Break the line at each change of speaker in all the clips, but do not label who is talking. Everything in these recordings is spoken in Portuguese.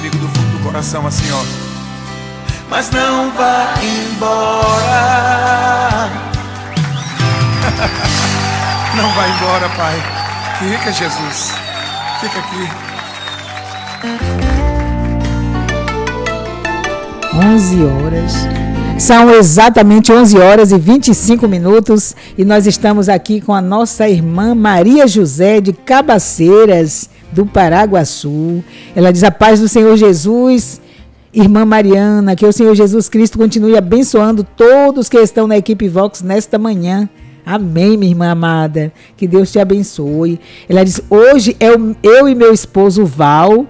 do fundo do coração assim, ó. Mas não vá embora. Não vai embora, Pai. Fica, Jesus. Fica aqui.
11 horas. São exatamente 11 horas e 25 minutos e nós estamos aqui com a nossa irmã Maria José de Cabaceiras, do Paraguaçu. Ela diz: a paz do Senhor Jesus, irmã Mariana, que o Senhor Jesus Cristo continue abençoando todos que estão na equipe Vox nesta manhã. Amém, minha irmã amada. Que Deus te abençoe. Ela diz: hoje eu e meu esposo Val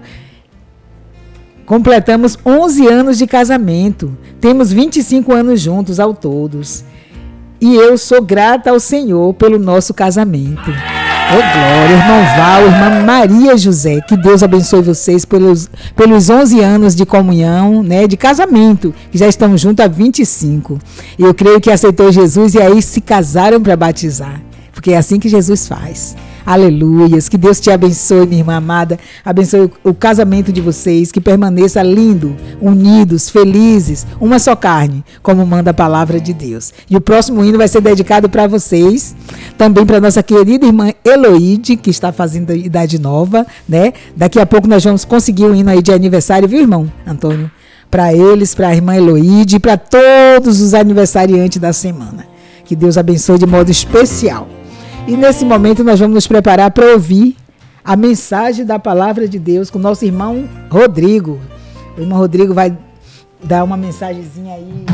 completamos 11 anos de casamento. Temos 25 anos juntos ao todos. E eu sou grata ao Senhor pelo nosso casamento. Ô glória, irmão Val, irmã Maria José. Que Deus abençoe vocês pelos 11 anos de comunhão, né, de casamento, que já estão juntos há 25. E eu creio que aceitou Jesus e aí se casaram para batizar. Porque é assim que Jesus faz. Aleluias, que Deus te abençoe, minha irmã amada, abençoe o casamento de vocês, que permaneça lindo, unidos, felizes, uma só carne, como manda a palavra de Deus. E o próximo hino vai ser dedicado para vocês, também para nossa querida irmã Eloide, que está fazendo idade nova, né? Daqui a pouco nós vamos conseguir um hino aí de aniversário, viu, irmão Antônio? Para eles, para a irmã Eloide e para todos os aniversariantes da semana. Que Deus abençoe de modo especial. E nesse momento nós vamos nos preparar para ouvir a mensagem da palavra de Deus com o nosso irmão Rodrigo. O irmão Rodrigo vai dar uma mensagenzinha aí,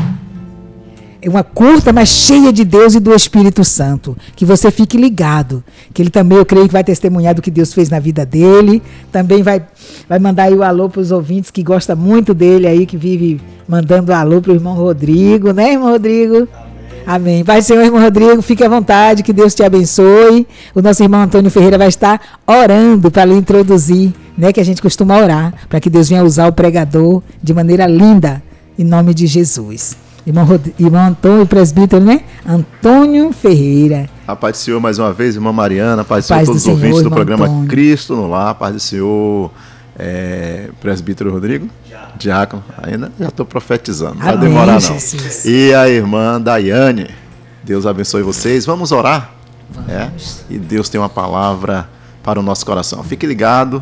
uma curta, mas cheia de Deus e do Espírito Santo. Que você fique ligado, que ele também, eu creio que vai testemunhar do que Deus fez na vida dele. Também vai mandar aí o alô para os ouvintes que gostam muito dele aí, que vive mandando alô para o irmão Rodrigo, né, irmão Rodrigo? Amém. Pai do Senhor, irmão Rodrigo, fique à vontade, que Deus te abençoe. O nosso irmão Antônio Ferreira vai estar orando para lhe introduzir, né, que a gente costuma orar, para que Deus venha usar o pregador de maneira linda, em nome de Jesus. Irmão Antônio, presbítero, né? Antônio Ferreira.
A paz do Senhor mais uma vez, irmã Mariana, a paz do Senhor, todos os ouvintes do programa Antônio. Cristo no Lar, a paz do Senhor, presbítero Rodrigo. Diácono, ainda já estou profetizando, não vai demorar não. Jesus. E a irmã Daiane, Deus abençoe vocês. Vamos orar? Vamos. E Deus tem uma palavra para o nosso coração. Fique ligado,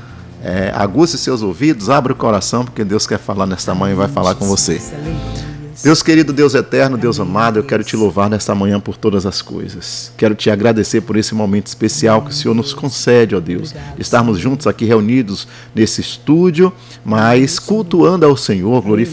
aguce seus ouvidos, abra o coração, porque Deus quer falar nesta manhã e vai falar com você. Deus querido, Deus eterno, Deus amado, eu quero te louvar nesta manhã por todas as coisas. Quero te agradecer por esse momento especial que o Senhor nos concede, ó Deus. Estarmos juntos aqui reunidos nesse estúdio, mas cultuando ao Senhor, glorificando